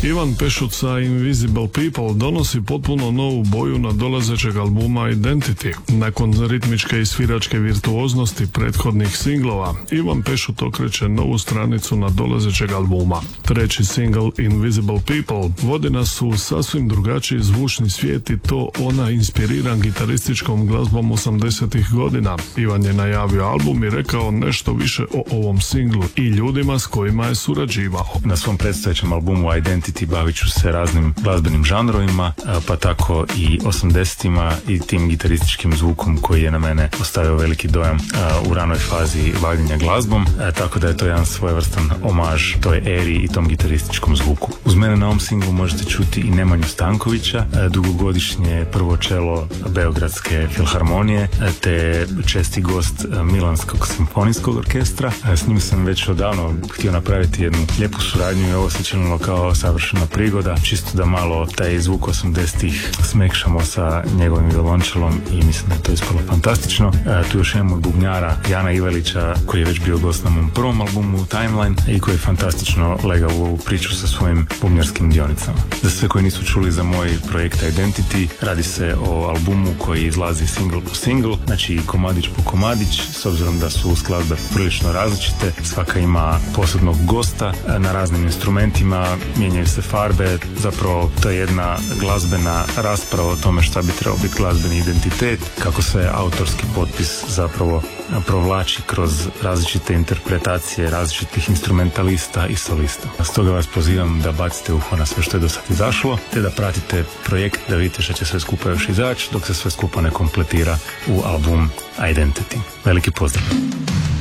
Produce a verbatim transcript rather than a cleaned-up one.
Ivan Pešut sa Invisible People donosi potpuno novu boju na dolazećeg albuma Identity. Nakon ritmičke i sviračke virtuoznosti prethodnih singlova, Ivan Pešut okreće novu stranicu na dolazećeg albuma. Treći single Invisible People vodi nas u sasvim drugačiji zvučni svijet i to ona inspiriran gitarističkom glazbom osamdesetih godina. Ivan je najavio album i rekao nešto više o ovom singlu i ljudima s kojima je surađivao. Na svom predstojećem albumu Identity bavit ću se raznim glazbenim žanrovima, pa tako i osamdesetima i tim gitarističkim zvukom koji je na mene ostavio veliki dojam u ranoj fazi bavljenja glazbom, tako da je to jedan svojevrstan omaž toj eri i tom gitarističkom zvuku. Uz mene na ovom singlu možete čuti i Nemanju Stankovića, dugogodišnje prvo čelo Beogradske filharmonije, te česti gost Milanskog simfonijskog orkestra. S njim sam već odavno htio napraviti jednu lijepu suradnju i ovo se činilo kao savršena prigoda, čisto da malo taj zvuk osamdesetih smekšamo sa njegovim violončelom i mislim da je to ispalo fantastično. E, tu još imamo bubnjara Jana Ivelića koji je već bio gost na mom prvom albumu Timeline i koji je fantastično legao u ovu priču sa svojim bubnjarskim dionicama. Za sve koji nisu čuli za moj projekt Identity, radi se o albumu koji izlazi single po single, znači komadić po komadić, s obzirom da su skladbe prilično različite, svaka ima posebnog gosta na raznim instrumentima, mijenjaju se farbe, zapravo to je jedna glazbena rasprava o tome šta bi trebao biti glazbeni identitet, kako se autorski potpis zapravo provlači kroz različite interpretacije različitih instrumentalista i solista. Stoga vas pozivam da bacite uho na sve što je do sad izašlo, te da pratite projekt da vidite što će sve skupa još izaći dok se sve skupa ne kompletira u album Identity. Veliki pozdrav!